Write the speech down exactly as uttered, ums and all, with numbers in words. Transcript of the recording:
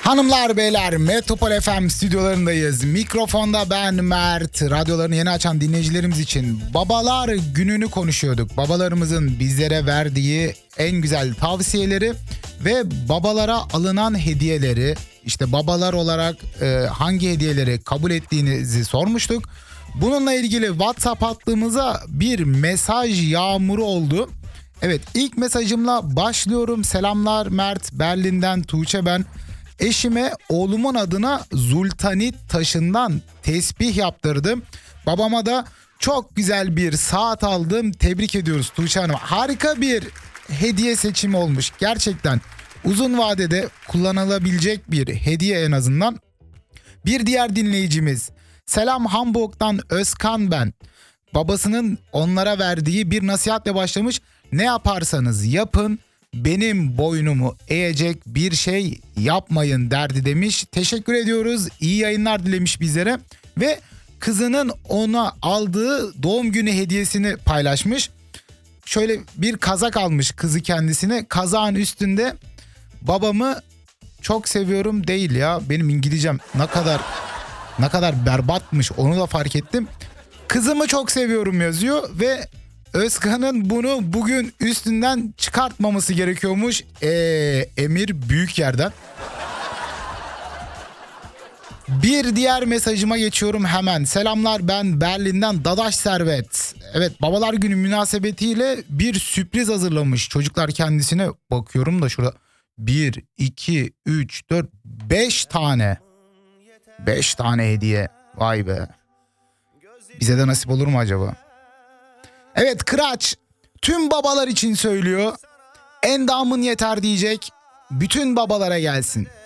Hanımlar beyler, Metropol F M stüdyolarındayız. Mikrofonda ben Mert. Radyolarını yeni açan dinleyicilerimiz için babalar gününü konuşuyorduk. Babalarımızın bizlere verdiği en güzel tavsiyeleri ve babalara alınan hediyeleri, işte babalar olarak e, hangi hediyeleri kabul ettiğinizi sormuştuk. Bununla ilgili WhatsApp hattımıza bir mesaj yağmuru oldu. Evet, ilk mesajımla başlıyorum. Selamlar Mert, Berlin'den Tuğçe ben. Eşime oğlumun adına Zultanit taşından tesbih yaptırdım. Babama da çok güzel bir saat aldım. Tebrik ediyoruz Tuğçe Hanım. Harika bir hediye seçimi olmuş. Gerçekten uzun vadede kullanılabilecek bir hediye en azından. Bir diğer dinleyicimiz. Selam Hamburg'dan Özkan ben. Babasının onlara verdiği bir nasihatle başlamış. Ne yaparsanız yapın, benim boynumu eğecek bir şey yapmayın derdi demiş. Teşekkür ediyoruz. İyi yayınlar dilemiş bizlere. Ve kızının ona aldığı doğum günü hediyesini paylaşmış. Şöyle bir kazak almış kızı kendisine. Kazağın üstünde babamı çok seviyorum değil ya. Benim İngilizcem ne kadar ne kadar berbatmış, onu da fark ettim. Kızımı çok seviyorum yazıyor ve Özkan'ın bunu bugün üstünden çıkartmaması gerekiyormuş. Ee, emir büyük yerden. Bir diğer mesajıma geçiyorum hemen. Selamlar, ben Berlin'den Dadaş Servet. Evet, babalar günü münasebetiyle bir sürpriz hazırlamış çocuklar kendisine. Bakıyorum da şurada bir, iki, üç, dört, beş tane. beş tane hediye. Vay be. Bize de nasip olur mu acaba? Evet, Kıraç tüm babalar için söylüyor. Endamın yeter diyecek. Bütün babalara gelsin.